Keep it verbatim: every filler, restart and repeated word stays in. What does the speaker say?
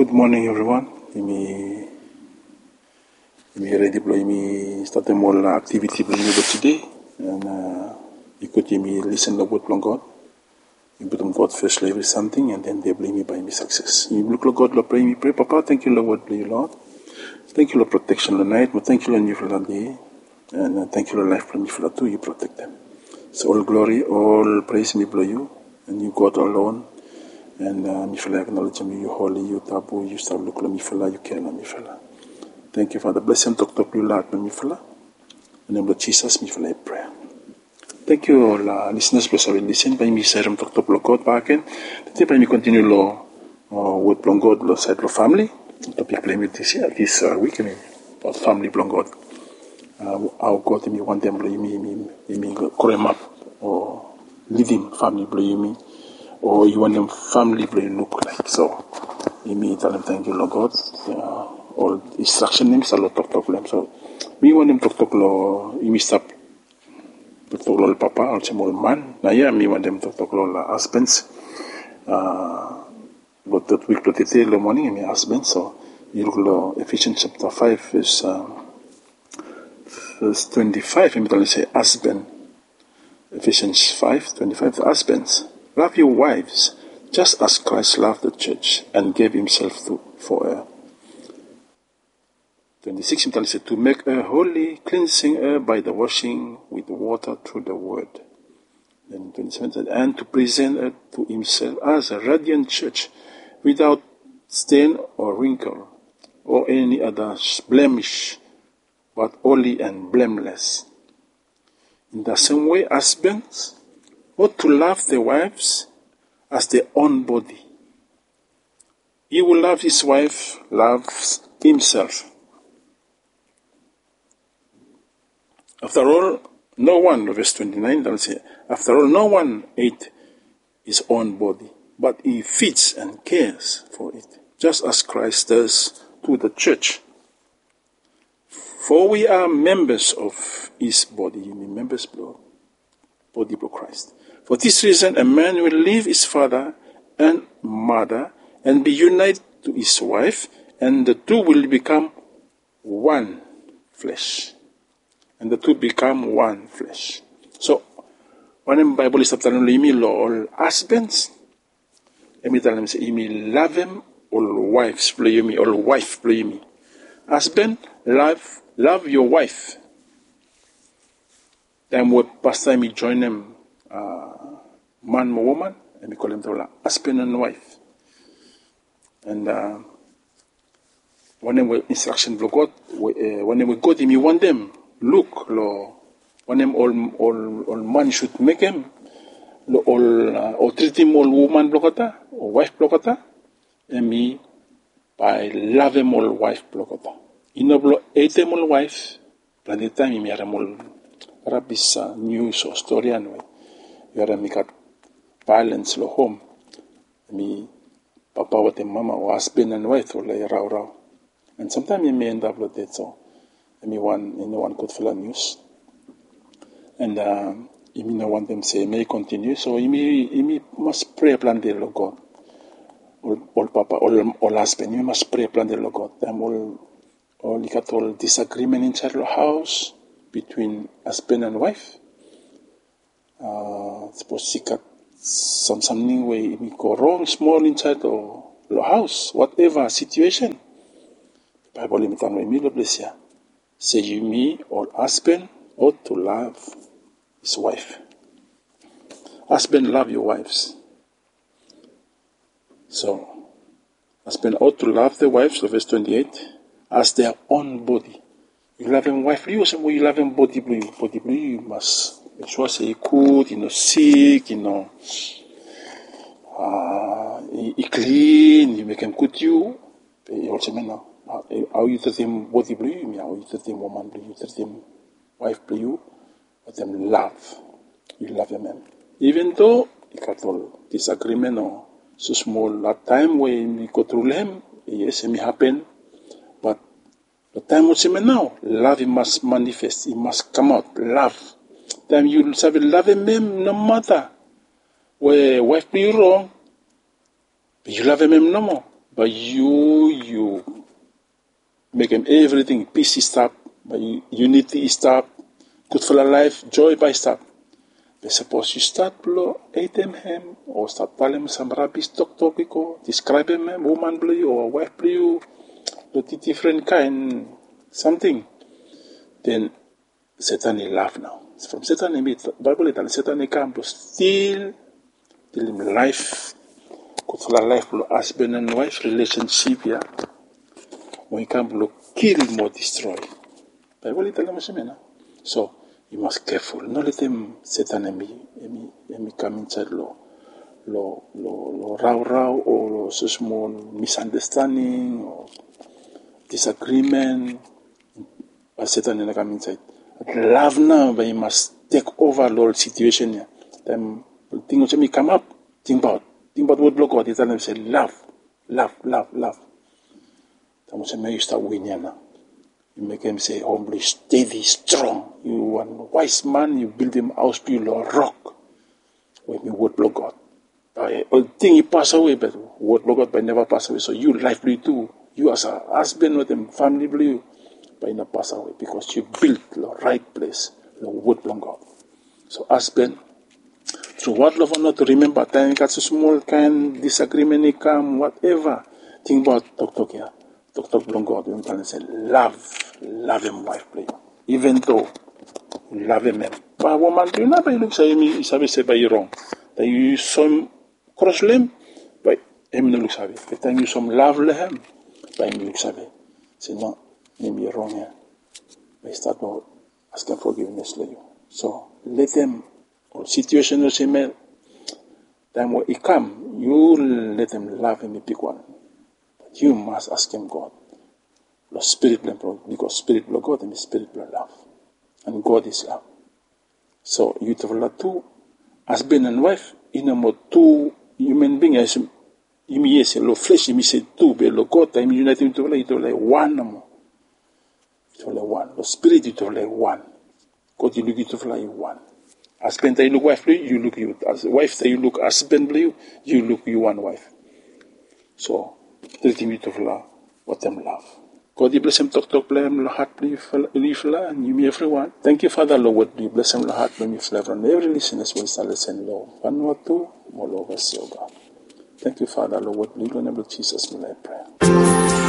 Good morning, everyone. Imi imi ready blo imi start a more activity blo imi today, and uh, you could imi listen the word from God. You put God first, every something, and then they blame me by me success. You look at God, Lord, pray me, pray, Papa. Thank you, Lord, word, you Lord. Thank you, Lord, protection the night. But thank you, Lord, you for the day, and uh, thank you, Lord, life for me for the two. You protect them. So all glory, all praise me, blow you, and you God alone. And uh, mi fella acknowledge me, you holy, you tabu, you start look me fella, you care me fella. Thank you, Father. Bless him, talk to you, Lord, me fella. In the name of Jesus, me fella, prayer. Thank you, all uh, listeners, bless our listen. By me, serum talk to God back in. Today, by me continue lo uh, with blong God, lo side lo family. Topic play me this year, this uh, week, me about family blong God. Uh, how God me want them, me me me me call them up or living family, me. Or you want them family to look like. So, you mean tell them thank you, Lord God. Uh, all instruction names are talk talk them. So, me want them talk talk lo. You stop. Talk talk lo papa or small man. Now yeah, me want them talk talk lo husbands. Uh, but that week that today the morning me husband. So, you look lo Ephesians chapter five verse uh, verse twenty-five. Me tell say husband. Ephesians five twenty-five. Husbands. Love your wives, just as Christ loved the church and gave himself to, for her. twenty-six, to make her holy, cleansing her by the washing with water through the word. Then twenty-seven, and to present her to himself as a radiant church, without stain or wrinkle, or any other blemish, but holy and blameless. In the same way, husbands ought to love their wives as their own body. He who loves his wife loves himself. After all, no one, verse twenty-nine, doesn't say, after all, no one ate his own body, but he feeds and cares for it, just as Christ does to the church. For we are members of his body. You mean members, body of Christ. For this reason, a man will leave his father and mother and be united to his wife, and the two will become one flesh. And the two become one flesh. So, when the Bible is telling you, all husbands, let me tell them, say, you love them, all wives, play me, all wife, play me. Husband, love, love your wife. Then what past time you join them, Uh, man or woman, and we call them the husband and wife. And uh, when we instruction from God, we, uh, when we go to me, want them look, lo, when them all all all man should make them, lo, all uh, or treat him all woman blokata or wife blokata, and me by love them all wife blokata. You know, blo eight them all wife, planet time me are all rabisa news or story anyway. Yara mi kat balance lo home. Mi papa with the mama or husband and wife or lay raw raw. And sometimes you may end up with that. So, me one, you know, one could fill a news. And um, you may not want them say, may continue. So, you may, you may must pray plan the Lord God. All, all papa, all, all husband, you must pray plan the Lord God. Them all, all, you got all disagreement inside the house between husband and wife. Uh, suppose she got some something where it may go wrong, small inside the, the house, whatever situation. The Bible in the me bless ya. Say you me or husband ought to love his wife. Husband love your wives. So husband ought to love their wives, so verse twenty-eight, as their own body. You love them wife, you say you love them body blue, body blue, you must make sure say he good, you know, sick, you know, uh, he, he clean, you make him good you. You also mean now, how you treat him body blue, you mean how you treat him woman blue, you treat him wife blue, but them love, you love them. Man. Even though you got all disagreement or so small, that time when we go through him, yes, it may happen, but the time what's him now, love it must manifest, it must come out, love. Then you have love him no matter where wife be wrong, but you love him no more. But you, you make them everything, peace is stop, but unity is stop, good for the life, joy by stop. But suppose you start blow eight them him, or start telling some rubbish talk talk describe him, woman blue or wife blue, the different kind, something. Then Satan will laugh now. From Satan, Bible it and Satan will come to steal, steal him life, good for the life, husband and wife relationship, yeah. When he come to kill more destroy. Bible it and so you must careful. Not let him Satan and me, and me come inside law, law, law, law, row, row, or so small misunderstanding or disagreement. But Satan and come inside. Love now, but you must take over the whole situation here. Then things will come up. Think about, think about what block out. They tell them say love, love, love, love. Then we say may you start winning now. You make him say humbly, steady, strong. You are a wise man. You build him house, build a rock. When you word block God, a thing he pass away, but word block God, but never pass away. So you life blue too. You as a husband with him, family blue. But not pass away because you built the right place, the word from God. So husband, through what love or not to remember, time got a small kind disagreement come, whatever. Think about talk talk here. Talk talk from God. You can say love, love him wife play. Even though you love him. But woman, you never look say me, is say by you wrong. That you use some cross limb, but him no look say. But then you some love him, but him look say. Say no. Maybe wrong here. They start out asking forgiveness to you. So let them, or situation will say, man, time when he come, you let them love him, pick one. But you must ask him God. The spirit because spirit of God and spirit of love. And God is love. So you have two husband and wife, in a more two human beings, you may say, lo flesh, you may say two, but lo God, time united to like one more. It will like one. The spirit it will like one. God you look it will like one. Husband you look wife you look you. As wife you look husband you, you look you one wife. So treating it will like what them love. God you bless him talk talk bless him heart leave and you me everyone. Thank you Father Lord you bless him the heart bless me flavor and every listeners will start listen Lord. One or two more over see God. Thank you Father Lord in the name of Jesus may I pray.